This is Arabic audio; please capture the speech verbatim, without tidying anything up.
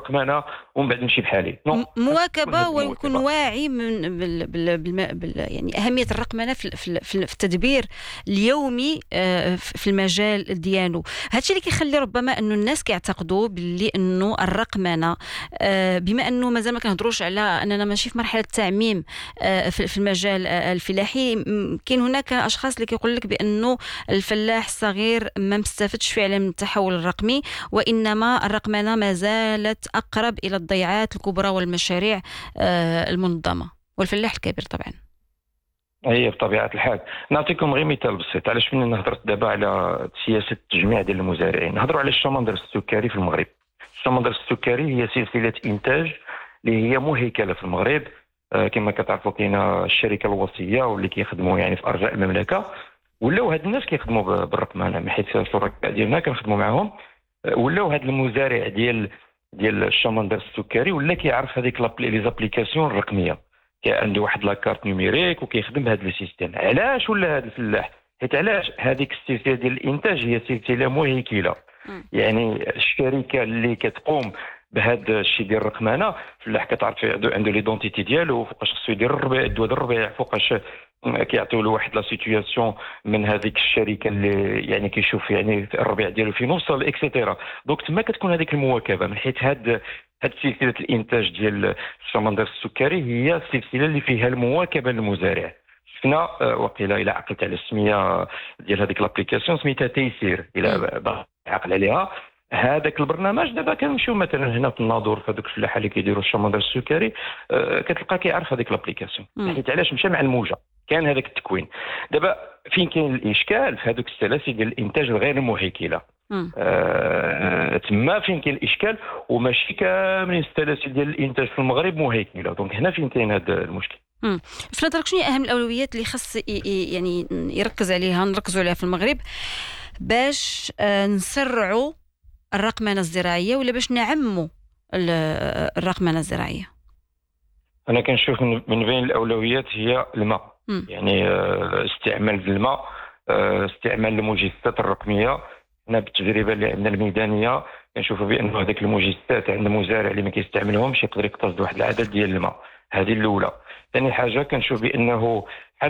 الرقمنه ومن بعد نمشي بحالي. م- مواكبه ويكون واعي من بال بال بال بال يعني اهميه الرقمنه في في في في التدبير اليومي آه، في المجال ديالو. هادشي اللي كيخلي ربما انه الناس كيعتقدوا باللي انه الرقمنه آه، بما انه مازال ما كنهضروش على اننا ماشي في مرحله تعميم آه، في في المجال آه، الفلاحي. م- كاين هناك اشخاص اللي كيقول لك بانه الفلاح الصغير ما مستفدش فعلا من التحول الرقمي، وانما الرقمنه ما زالت اقرب الى الضيعات الكبرى والمشاريع آه، المنظمه، والفلاح الكبير طبعا. هي بطبيعه الحال. نعطيكم غير مثال بسيط. علاش من هضرت دابا على سياسه التجميع ديال المزارعين، نهضروا على الشمندر السكري في المغرب. الشمندر السكري هي سلسله انتاج اللي هي مهيكله في المغرب. آه كما كتعرفوا كاينه الشركه الوصيه واللي كيخدموا يعني في ارجاء المملكه، ولاو هاد الناس كيخدموا ب- بالرقمنه، من حيث الشركاء ديالنا كنخدموا معاهم. آه، ولاو هاد المزارع ديال ديال الشمندر السكري ولا كيعرف هذيك لابلي لي زابليكاسيون الرقميه، كي عنده واحد لاكارت نيميريك وكيخدم بهذا السيستم. علاش ولا هذا الفلاح؟ حيت علاش هذيك السلسله ديال الانتاج هي سلسله مهيكله. مم. يعني الشركه اللي كتقوم بهذا الشيء ديال الرقمنه، الفلاح كتعرف عنده عنده ليدونتيتي ديالو، فوقاش خصو يدير الربيع، يدوز الربيع، فوقاش كيعطيو له واحد لا سيتوياسيون من هذيك الشركه اللي يعني كيشوف يعني الربيع ديالو فين وصل اكسيتيرا. دونك تما كتكون هذيك المواكبه، من حيث هاد هاد سلسله الانتاج ديال الشمندر السكري هي السلسله اللي فيها المواكبه للمزارع. شفنا آه، وقيله الى عقلت على السميه ديال هذيك لابليكاسيون سميتها تيسير، مم. الى باغي عقل عليها. هذاك البرنامج دابا كنمشيو مثلا هنا في الناظور في هذوك الفلاحه اللي كيديروا الشمندر السكري، آه، كتلقى كيعرف هذيك لابليكاسيون، مم. حيت علاش مشى مع الموجه، كان هذاك التكوين. دابا فين كاين الاشكال؟ في هذوك السلاسل ديال الانتاج الغير مهيكله. مم. آه، تما فين كاين الاشكال، وماشي كاملين السلاسل ديال الانتاج في المغرب مهيكله. دونك هنا فين كاين هذا المشكل. مم. في نظرك شنو هي اهم الاولويات اللي خص ي- ي- يعني يركز عليها نركزوا عليها في المغرب باش آه، نسرعوا الرقمنه الزراعيه، ولا باش نعموا ال- الرقمنه الزراعيه؟ انا كنشوف من من بين الاولويات هي الماء. مم. يعني آه، استعمال الماء، آه، استعمال المجسات الرقميه. حنا بالتجربه اللي عندنا الميدانيه كنشوفوا بان هذيك المجسات عند المزارع اللي ما كيستعملهمش يقدر يقتصد واحد العدد ديال الماء. هذه الاولى. ثاني حاجه كنشوف بانه